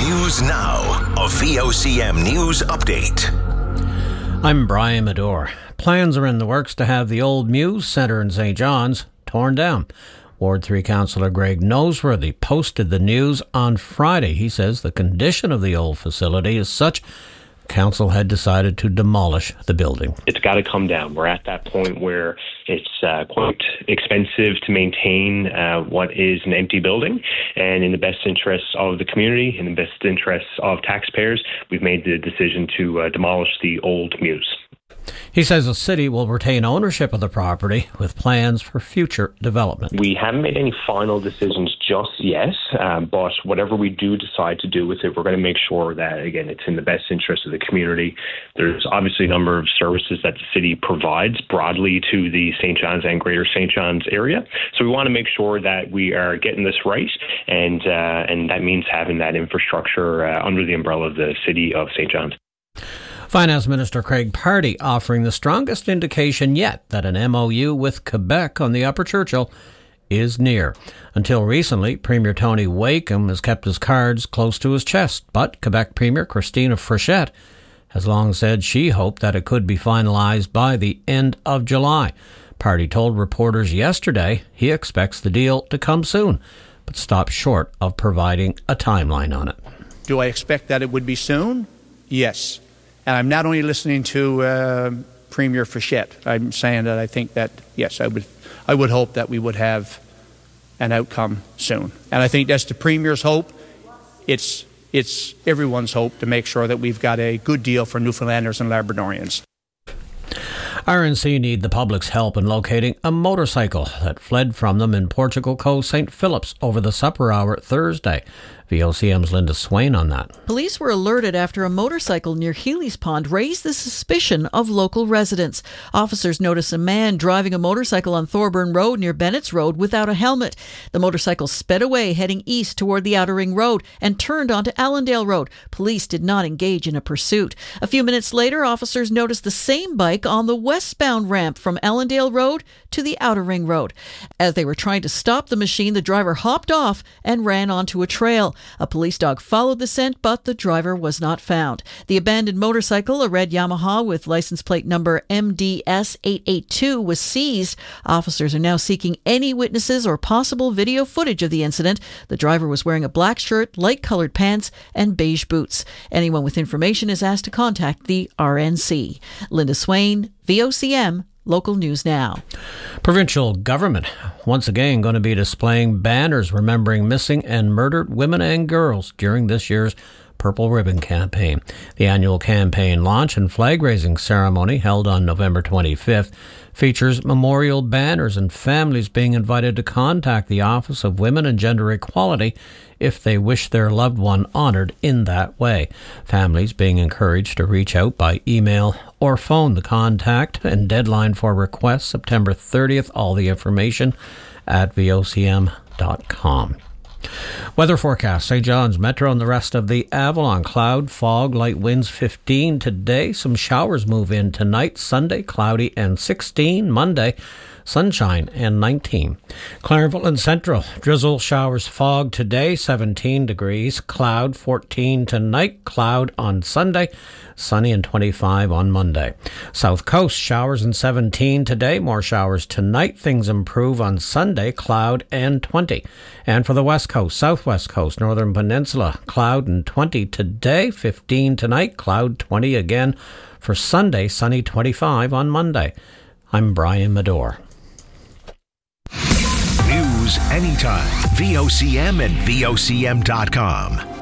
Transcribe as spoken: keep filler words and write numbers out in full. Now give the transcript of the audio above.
News Now, a V O C M News Update. I'm Brian Medore. Plans are in the works to have the old Muse Centre in Saint John's torn down. Ward three Councillor Greg Noseworthy posted the news on Friday. He says the condition of the old facility is such Council had decided to demolish the building. It's got to come down. We're at that point where it's uh, quite expensive to maintain uh, what is an empty building, and in the best interests of the community, in the best interests of taxpayers, we've made the decision to uh, demolish the old Muse. He says the city will retain ownership of the property with plans for future development. We haven't made any final decisions just yet, um, but whatever we do decide to do with it, we're going to make sure that, again, it's in the best interest of the community. There's obviously a number of services that the city provides broadly to the Saint John's and Greater Saint John's area. So we want to make sure that we are getting this right, and uh, and that means having that infrastructure uh, under the umbrella of the city of Saint John's. Finance Minister Craig Pardy offering the strongest indication yet that an M O U with Quebec on the Upper Churchill is near. Until recently, Premier Tony Wakeham has kept his cards close to his chest, but Quebec Premier Christina Frechette has long said she hoped that it could be finalised by the end of July. Pardy told reporters yesterday he expects the deal to come soon, but stopped short of providing a timeline on it. Do I expect that it would be soon? Yes. And I'm not only listening to uh, Premier Frechette. I'm saying that I think that, yes, I would I would hope that we would have an outcome soon. And I think that's the Premier's hope. It's, it's everyone's hope to make sure that we've got a good deal for Newfoundlanders and Labradorians. R N C need the public's help in locating a motorcycle that fled from them in Portugal Cove, Saint Phillips over the supper hour Thursday. V O C M's Linda Swain on that. Police were alerted after a motorcycle near Healy's Pond raised the suspicion of local residents. Officers noticed a man driving a motorcycle on Thorburn Road near Bennett's Road without a helmet. The motorcycle sped away heading east toward the Outer Ring Road and turned onto Allendale Road. Police did not engage in a pursuit. A few minutes later, officers noticed the same bike on the westbound ramp from Allendale Road to the Outer Ring Road. As they were trying to stop the machine, the driver hopped off and ran onto a trail. A police dog followed the scent, but the driver was not found. The abandoned motorcycle, a red Yamaha with license plate number M D S eight eight two, was seized. Officers are now seeking any witnesses or possible video footage of the incident. The driver was wearing a black shirt, light-colored pants, and beige boots. Anyone with information is asked to contact the R N C. Linda Swain, V O C M, Local News Now. Provincial government once again going to be displaying banners remembering missing and murdered women and girls during this year's Purple Ribbon campaign. The annual campaign launch and flag-raising ceremony held on November twenty-fifth features memorial banners and families being invited to contact the Office of Women and Gender Equality if they wish their loved one honoured in that way. Families being encouraged to reach out by email or phone. The contact and deadline for requests September thirtieth. All the information at V O C M dot com. Weather forecast. Saint John's Metro and the rest of the Avalon. Cloud, fog, light winds fifteen today. Some showers move in tonight. Sunday, cloudy and sixteen. Monday, sunshine and nineteen. Clarenville and Central. Drizzle, showers, fog today. seventeen degrees. Cloud, fourteen tonight. Cloud on Sunday. Sunny and twenty-five on Monday. South Coast, showers and seventeen today. More showers tonight. Things improve on Sunday. Cloud and twenty. And for the West Coast, Southwest Coast, Northern Peninsula, cloud and twenty today. fifteen tonight. Cloud twenty again for Sunday. Sunny twenty-five on Monday. I'm Brian Medore. News anytime. V O C M and V O C M dot com.